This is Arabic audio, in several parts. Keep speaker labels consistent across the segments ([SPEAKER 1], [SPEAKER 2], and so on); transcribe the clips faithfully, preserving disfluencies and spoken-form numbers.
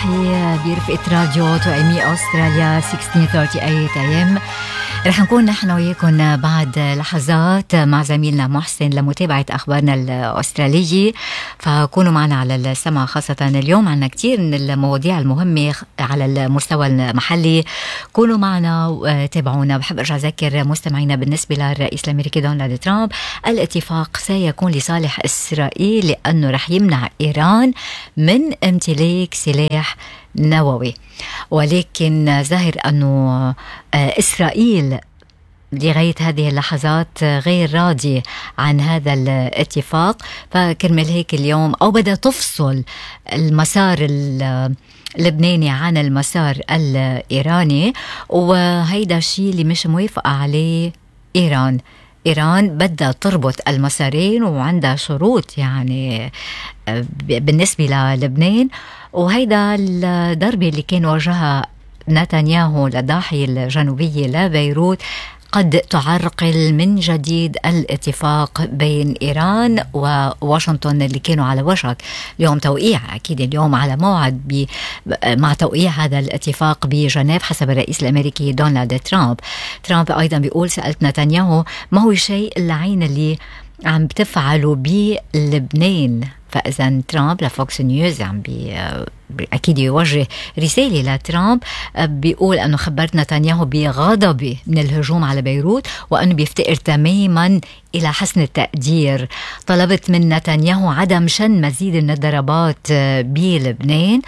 [SPEAKER 1] صباحي برفقة راديو توأمي أستراليا ستة عشر ثلاثين ثمانية أيام. رح نكون نحن وياكم بعد لحظات مع زميلنا محسن لمتابعة أخبارنا الأسترالية، فكونوا معنا على السمع. خاصة اليوم عنا كتير من المواضيع المهمة على المستوى المحلي. كونوا معنا وتابعونا. بحب أرجع أذكر مستمعينا بالنسبة للرئيس الأمريكي دونالد ترامب، الاتفاق سيكون لصالح إسرائيل لأنه رح يمنع إيران من امتلاك سلاح نووي، ولكن ظاهر أنه إسرائيل لغاية هذه اللحظات غير راضي عن هذا الاتفاق. فكرمل هيك اليوم أو بدأ تفصل المسار اللبناني عن المسار الإيراني، وهيدا الشيء اللي مش موافقة عليه إيران. إيران بدها تربط المسارين وعندها شروط يعني بالنسبة للبنان، وهيدا الضربة اللي كان وجهها نتنياهو للضاحية الجنوبية لبيروت قد تعرقل من جديد الاتفاق بين إيران وواشنطن اللي كانوا على وشك اليوم توقيع، أكيد اليوم على موعد مع توقيع هذا الاتفاق بجنيف حسب الرئيس الأمريكي دونالد ترامب. ترامب أيضا بيقول سألت نتنياهو ما هو الشيء العين اللي عم بتفعله بلبنان. فإذا ترامب لفوكس نيوز عم بي أكيد يوجه رسالة لترامب، بيقول أنه خبرت نتنياهو بغضبه من الهجوم على بيروت وأنه بيفتقر تماما إلى حسن التقدير. طلبت من نتنياهو عدم شن مزيد من الضربات بلبنان،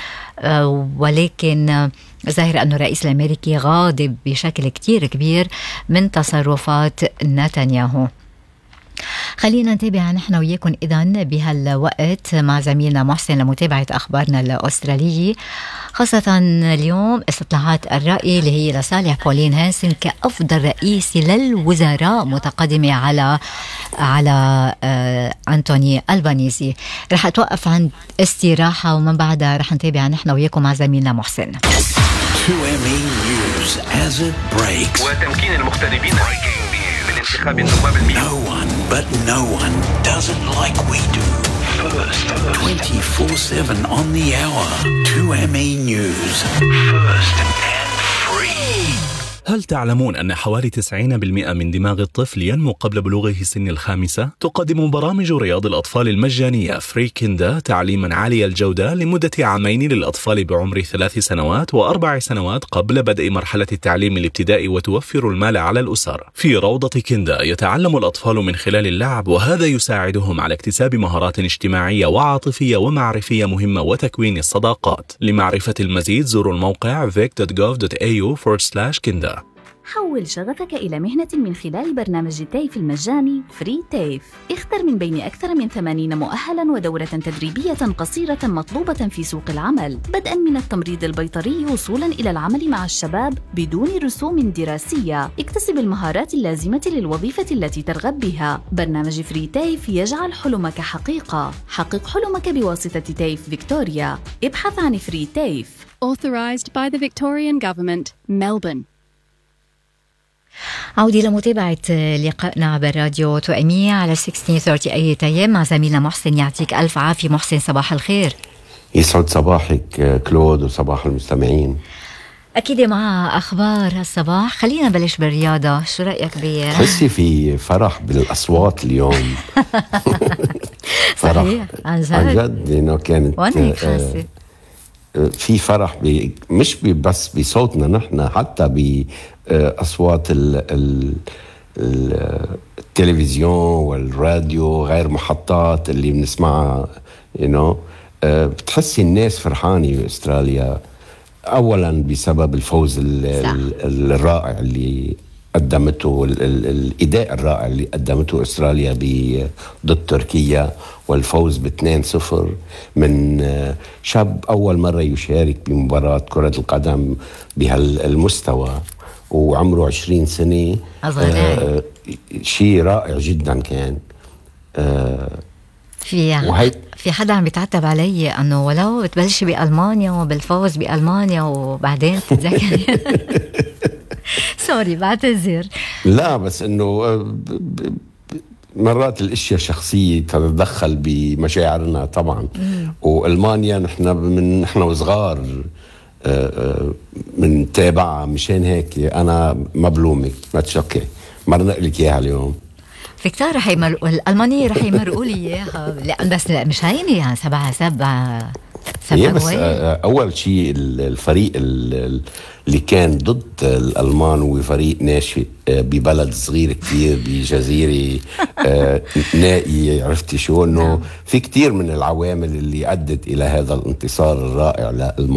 [SPEAKER 1] ولكن ظاهر أنه الرئيس الأمريكي غاضب بشكل كتير كبير من تصرفات نتنياهو. خلينا نتابع نحن وياكم إذن بهالوقت مع زميلنا محسن لمتابعة أخبارنا الأسترالية، خاصة اليوم استطلاعات الرأي اللي هي لصالح بولين هانسن كأفضل رئيس للوزراء متقدمة على على آه أنتوني ألبانيزي. رح أتوقف عند استراحة ومن بعدها رح نتابع نحن وياكم مع زميلنا محسن.
[SPEAKER 2] وتمكين المغتربين انتخاب النواب المئة.
[SPEAKER 3] No one but no one does it like we do. First, twenty-four seven on the hour. two M E News. First and free.
[SPEAKER 4] هل تعلمون أن حوالي تسعين بالمئة من دماغ الطفل ينمو قبل بلوغه سن الخامسة؟ تقدم برامج رياض الأطفال المجانية فري كيندا تعليما عالي الجودة لمدة عامين للأطفال بعمر ثلاث سنوات وأربع سنوات قبل بدء مرحلة التعليم الابتدائي، وتوفر المال على الأسر. في روضة كيندا يتعلم الأطفال من خلال اللعب، وهذا يساعدهم على اكتساب مهارات اجتماعية وعاطفية ومعرفية مهمة وتكوين الصداقات. لمعرفة المزيد زوروا الموقع vic dot gov dot a u forward slash kinda.
[SPEAKER 5] حول شغفك إلى مهنة من خلال برنامج تيف المجاني فري تيف. اختر من بين أكثر من ثمانين مؤهلاً ودورة تدريبية قصيرة مطلوبة في سوق العمل، بدءاً من التمريض البيطري وصولاً إلى العمل مع الشباب بدون رسوم دراسية. اكتسب المهارات اللازمة للوظيفة التي ترغب بها. برنامج فري تيف يجعل حلمك حقيقة. حقق حلمك بواسطة تيف فيكتوريا. ابحث عن فري تيف.
[SPEAKER 6] Authorized by the Victorian Government, Melbourne.
[SPEAKER 1] عودي لمتابعة لقائنا عبر راديو توأمية على ستة ثلاثين أيام مع زميلنا محسن. يعطيك ألف عافية محسن، صباح الخير.
[SPEAKER 7] يسعد صباحك كلود وصباح المستمعين.
[SPEAKER 1] أكيد مع أخبار الصباح. خلينا نبلش بالرياضة، شو رأيك بيه؟
[SPEAKER 7] تحسي في فرح بالأصوات اليوم. فرح
[SPEAKER 1] صحيح عن جد,
[SPEAKER 7] عن جد لأنه كانت
[SPEAKER 1] وانا حاسة
[SPEAKER 7] في فرح بي مش بي بس بصوتنا نحن، حتى بأصوات ال ال التلفزيون والراديو غير محطات اللي بنسمعها. you know بتحسي الناس فرحانة بأستراليا، أولا بسبب الفوز الرائع اللي قدمته، الإداء الرائع اللي قدمته أستراليا ضد تركيا، والفوز باثنين صفر من شاب أول مرة يشارك بمباراة كرة القدم بهالمستوى وعمره عشرين سنة. آه شيء رائع جدا كان. آه
[SPEAKER 1] في وهي... في حدا عم بيتعتب علي انه ولو بتبلش بألمانيا وبالفوز بألمانيا وبعدين تتذكر. سوري بعتذر.
[SPEAKER 7] لا بس انه مرات الاشياء شخصيه تتدخل بمشاعرنا طبعا. مم. والمانيا نحن من نحن وصغار من تابعها، مشان هيك انا ما بلومك، ما تشكي، مرنا لك اياها اليوم.
[SPEAKER 1] فيكتور رح يمرقوا الألمانية، رح يمرقوا لي إياها. لا بس لا مش هيني يعني سبعة سبعة
[SPEAKER 7] سبعة بس أول شيء الفريق اللي كان ضد الألمان هو فريق ناشئ ببلد صغير كتير بجزيرة نائية. عرفتي شو؟ إنه في كتير من العوامل اللي أدت إلى هذا الانتصار الرائع للألمان.